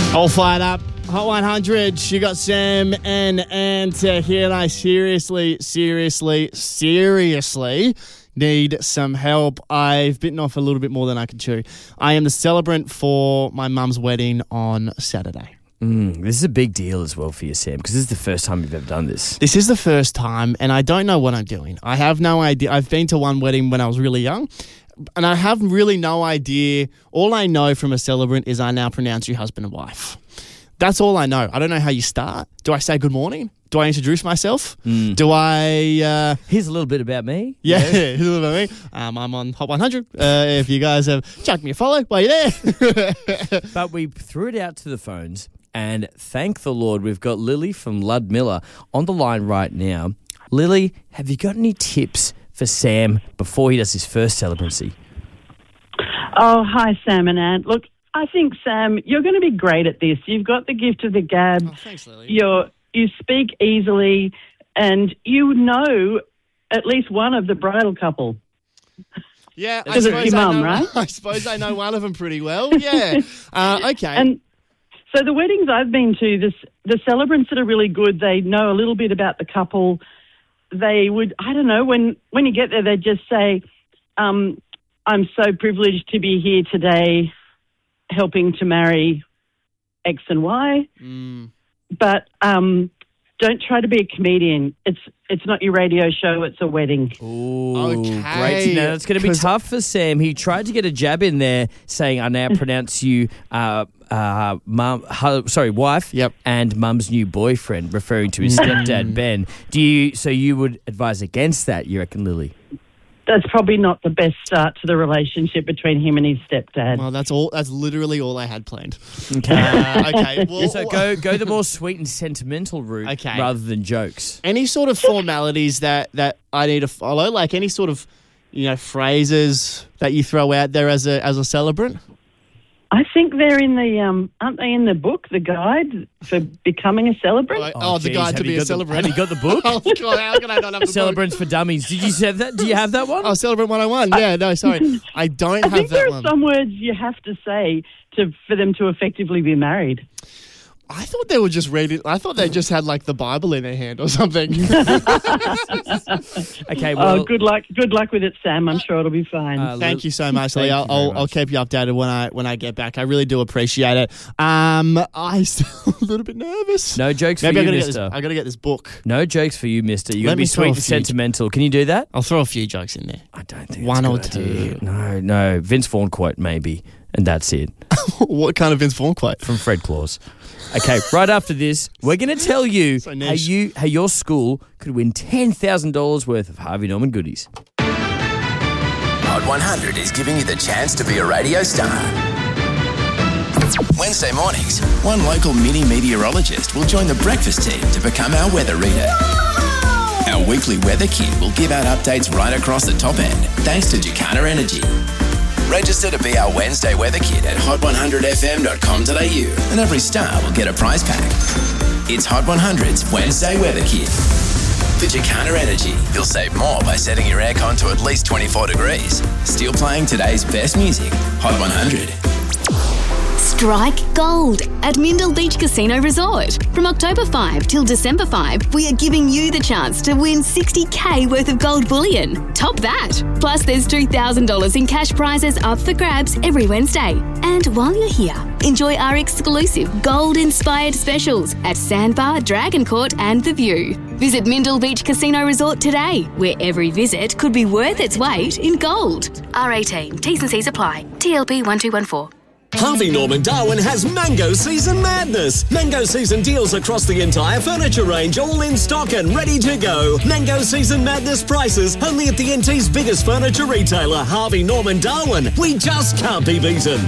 All fired up. Hot 100. You got Sam and Anta here, and I seriously need some help. I've bitten off a little bit more than I can chew. I am the celebrant for my mum's wedding on Saturday. This is a big deal as well for you, Sam, because this is the first time you've ever done this. This is the first time, and I don't know what I'm doing. I have no idea. I've been to one wedding when I was really young, and I have really no idea. All I know from a celebrant is I now pronounce you husband and wife. That's all I know. I don't know how you start. Do I say good morning? Do I introduce myself? Do I... Here's a little bit about me. Yeah, here's a little bit about me. I'm on Hot 100. If you guys have chucked me a follow while you're there. But we threw it out to the phones, and thank the Lord we've got Lily from Ludmilla on the line right now. Lily, have you got any tips for Sam before he does his first celebrancy? Oh, hi, Sam and Ant. Look, I think, Sam, you're going to be great at this. You've got the gift of the gab. Oh, thanks, Lily. You speak easily, and you know at least one of the bridal couple. Yeah, Because it's your mum, right? I suppose I know one of them pretty well. Yeah. Okay. And so the weddings I've been to, the celebrants that are really good, they know a little bit about the couple. They would, I don't know, when you get there, they just say, I'm so privileged to be here today helping to marry X and Y. But don't try to be a comedian. It's not your radio show, it's a wedding. Ooh, Okay. great to know. It's going to be tough for Sam. He tried to get a jab in there saying, I now pronounce you wife Yep. and mum's new boyfriend, referring to his stepdad, Ben. So you would advise against that, you reckon, Lily? That's probably not the best start to the relationship between him and his stepdad. Well, that's literally all I had planned. Okay. Okay. Well, So go the more sweet and sentimental route rather than jokes. any sort of formalities that I need to follow, like any sort of, phrases that you throw out there as a celebrant? I think they're in the, aren't they in the book, the guide for becoming a celebrant? The guide to be a celebrant. Have you got the book? Oh, God, how can I not have the book? Celebrants for Dummies. Did you say that? Do you have that one? Oh, Celebrant 101. Yeah, no, sorry. I don't I have think that there one. are some words you have to say for them to effectively be married. I thought they were just reading. I thought they just had like the Bible in their hand or something. Okay, well... good luck with it, Sam. I'm sure it'll be fine. Thank you so much, Lee. Thank you very I'll much. keep you updated when I get back. I really do appreciate it. I'm still a little bit nervous. No jokes Maybe for you, I mister. got to get this book. No jokes for you, mister. You're Let going to be me throw sweet a and few. sentimental. Can you do that? I'll throw a few jokes in there. I don't think One that's a or good two. idea. No. Vince Vaughn quote, maybe. And that's it. What kind of Vince Vaughn quote? From Fred Claus. Okay, right after this, we're going to tell you So niche. how your school could win $10,000 worth of Harvey Norman goodies. Hot 100 is giving you the chance to be a radio star. Wednesday mornings, one local mini meteorologist will join the breakfast team to become our weather reader. Our weekly weather kit will give out updates right across the top end, thanks to Jacana Energy. Register to be our Wednesday weather kit at hot100fm.com.au, and every star will get a prize pack. It's Hot 100's Wednesday weather kit. For Jacana Energy, you'll save more by setting your aircon to at least 24 degrees. Still playing today's best music, Hot 100. Strike gold at Mindil Beach Casino Resort. From October 5 till December 5, we are giving you the chance to win $60,000 worth of gold bullion. Top that! Plus, there's $2,000 in cash prizes up for grabs every Wednesday. And while you're here, enjoy our exclusive gold-inspired specials at Sandbar, Dragon Court and The View. Visit Mindil Beach Casino Resort today, where every visit could be worth its weight in gold. R18. T's and C's apply. TLP 1214. Harvey Norman Darwin has Mango Season Madness. Mango Season deals across the entire furniture range, all in stock and ready to go. Mango Season Madness prices only at the NT's biggest furniture retailer, Harvey Norman Darwin. We just can't be beaten.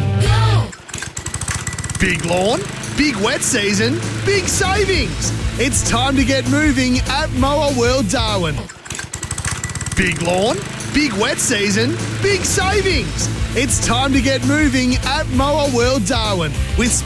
Big lawn, big wet season, big savings. It's time to get moving at Mower World Darwin. Big lawn, big wet season, big savings. It's time to get moving at Mower World Darwin with